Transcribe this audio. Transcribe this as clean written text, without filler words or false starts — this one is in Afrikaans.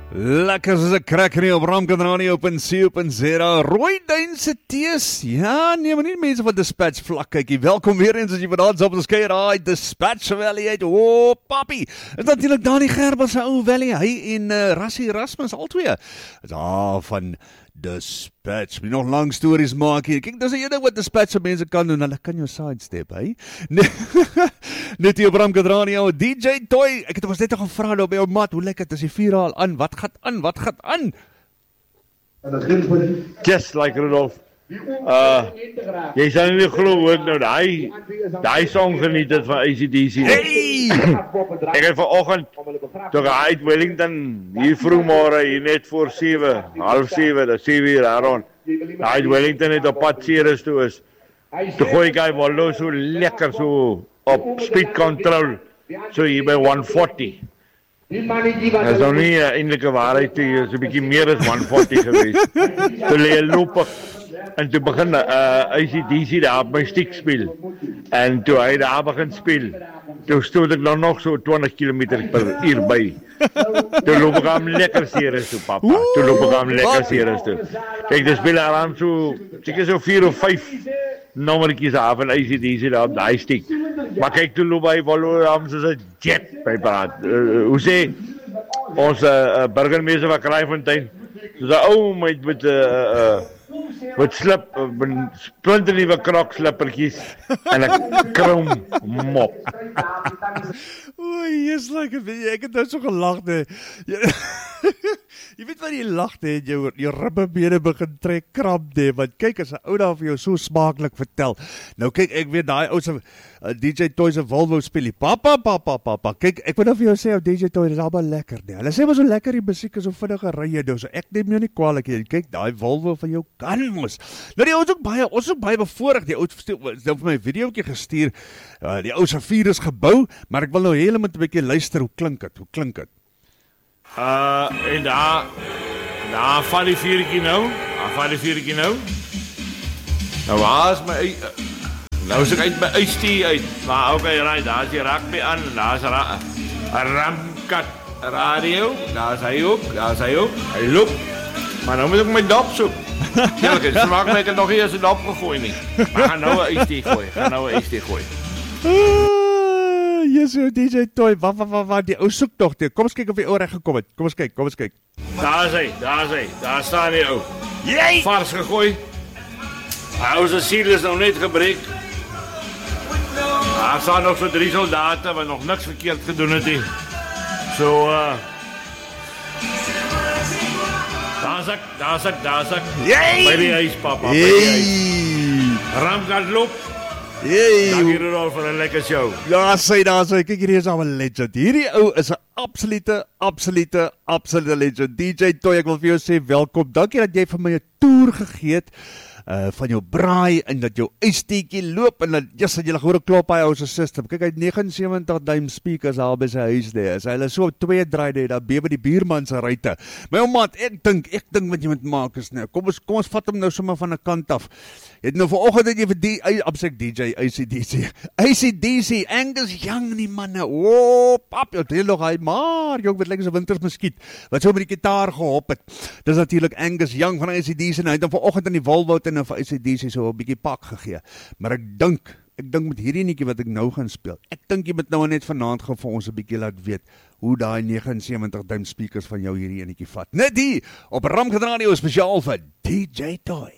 Lekker soos 'n cracker nie op Ramkant Radio op .co.za. Rooi Duin se tees. Ja, nee, maar nie mense van Dispatch vlak kykie. Welkom weer eens as jy vandag op ons kuier. Daai Dispatch Valley uit. O, papi. Is natuurlik Dani Gerber se ou Valley. Hy en Rassie Erasmus albei. Daar van Dispatch. Moet nog lang stories maak hier. Kyk, dis 'n ding wat Dispatch se mense kan doen. Hulle kan jou sidestep, hè. Net hier op Ramkant Radio. DJ Toy. Ek het ons net gevra nou by jou mat, hoe lyk dit as die vuur al aan? Wat gaan aan? Wat gaan aan? Just like Rudolf. Jy sal nie glo hoe ek nou daai song geniet het van AC/DC. Hey! Ek het vanoggend toe uit Wellington hier vroegmôre hier net voor 7, half 7, dat 7 uur rond. Uit Wellington het op pad Ceres toe is. Toe gooi ek hy Waldo so lekker so op speed control. So hier by 140. Dat is nou nie eindelijke waarheid toe, is 'n bietjie meer as 140 geweest. Toe lê loop ek en toe begin AC/DC daar op my stiek speel. En toe hy daar begin speel, toe stoot ek nog so 20 km/h by. Toe loop ek hom lekker Ceres toe, papa. Toe loop ek hom lekker Ceres toe. Kyk, dis speel aan so, seker so 4 of 5 nommertjies af en AC/DC daar op daai stiek. Maar kyk, toe loop hy Walloram soos 'n jet by praat. Hoe sê ons burgemeester van Kraaifontein, soos 'n ou met slip, splinternuwe krokslippertjies en 'n krom mop. Oei, jy's lekker, ek het nou so gelag, nee. Jy weet wat jy lag, nee, jou ribbebene begin trek kramp, nee, want kyk, as 'n ou daar vir jou so smaaklik vertel. Nou kyk, ek weet daai ou se DJ Toy se Volvo speel, papa, kyk, ek wil nou vir jou sê, DJ Toy, dis albei lekker, nee. Hulle sê maar so lekker die musiek is so vinnige rye, nou, so ek neem jou nie kwaalik, kyk, daai Volvo van jou kan mos. Nou die ou is ook baie bevoorreg, die ou het vir my videoetjie gestuur, die ou se vuur is gebou, maar ek wil nou helemaal 'n bietjie luister, hoe klink dit? En daar val die vuurtjie nou. Nou waar is my nou is ek uit my uitstie uit. Maar okay, right, daar is die rugby aan, daar is 'n Ramkat radio, daar is hy ook, hy loop. Maar nou moet ek my dop soek. Ja, ek smaak my ek het nog nie eens 'n dop gegooi nie. Maar gaan nou 'n uitstie gooi, Yes, DJ Toy, wat, die ou soek tog, kom ons kyk of die ou reg gekom het, kom ons kyk. Daar is hy, daar staan die ou. Jy! Vars gegooi. Hy ou se siel is nou net gebreek. Daar staan nog so 3 soldate wat nog niks verkeerd gedoen het nie. So, daar is ek. Jy! By die huis, papa, by die huis. Ramkat loop. Hey, dankie Rudolf vir 'n lekker show. Daar sy, kyk hierdie is al 'n legend. Hierdie ou is 'n absolute legend. DJ Toy, ek wil vir jou sê welkom. Dankie dat jy vir my 'n toer gegee het van jou braai en dat jou ysteetjie loop en dat jy gehoor 'n klop hy ou se system. Kyk, hy het 79 duim speakers daar by sy huis daar. As hy so op 2 draai daar, dan bewe die buurman se ruitte. My ou maat, ek dink wat jy moet maak is nou. Kom ons vat hom nou sommer van 'n kant af. Jy het nou vanoggend het jy vir DJ AC/DC, Angus Young die manne. Pap, jy het nog hy maar, jong, wat lyk as 'n wintersmuskiet wat so met die gitaar gehop het. Dis natuurlik Angus Young van AC/DC en hy het dan vanoggend in die Volvo en vir AC/DC so 'n bietjie pak gegee. Maar ek dink met hierdie netjie wat ek nou gaan speel. Ek dink jy moet nou net vanaand gaan vir ons 'n bietjie laat weet hoe daai 79 duim speakers van jou hierdie enetjie vat. Net hier op Ramkant Radio spesiaal vir DJ Toy.